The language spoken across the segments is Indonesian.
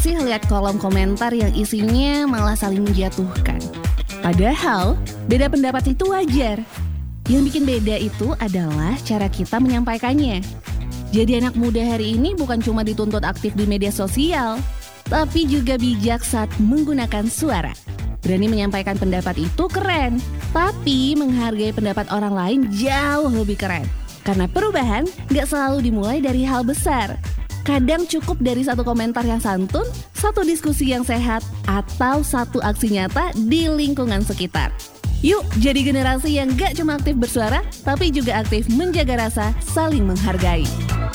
sih lihat kolom komentar yang isinya malah saling menjatuhkan? Padahal, beda pendapat itu wajar. Yang bikin beda itu adalah cara kita menyampaikannya. Jadi anak muda hari ini bukan cuma dituntut aktif di media sosial, tapi juga bijak saat menggunakan suara. Berani menyampaikan pendapat itu keren, tapi menghargai pendapat orang lain jauh lebih keren. Karena perubahan gak selalu dimulai dari hal besar. Kadang cukup dari satu komentar yang santun, satu diskusi yang sehat, atau satu aksi nyata di lingkungan sekitar. Yuk jadi generasi yang gak cuma aktif bersuara, tapi juga aktif menjaga rasa saling menghargai.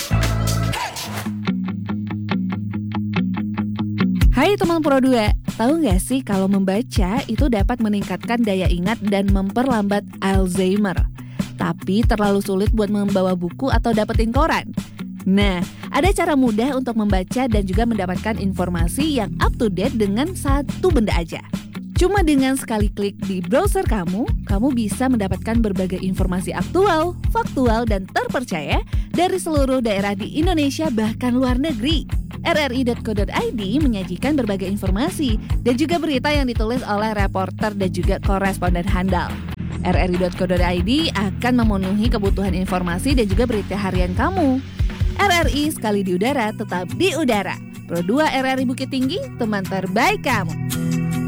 Hai teman Pro 2, tahu nggak sih kalau membaca itu dapat meningkatkan daya ingat dan memperlambat Alzheimer? Tapi terlalu sulit buat membawa buku atau dapetin koran. Nah, ada cara mudah untuk membaca dan juga mendapatkan informasi yang up to date dengan satu benda aja. Cuma dengan sekali klik di browser kamu bisa mendapatkan berbagai informasi aktual, faktual, dan terpercaya dari seluruh daerah di Indonesia bahkan luar negeri. RRI.co.id menyajikan berbagai informasi dan juga berita yang ditulis oleh reporter dan juga koresponden handal. RRI.co.id akan memenuhi kebutuhan informasi dan juga berita harian kamu. RRI sekali di udara, tetap di udara. Pro 2 RRI Bukit Tinggi, teman terbaik kamu.